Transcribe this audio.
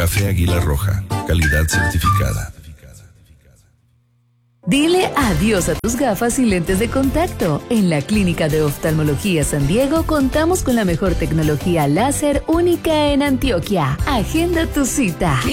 Café Águila Roja, calidad certificada. Dile adiós a tus gafas y lentes de contacto. En la Clínica de Oftalmología San Diego contamos con la mejor tecnología láser única en Antioquia. Agenda tu cita.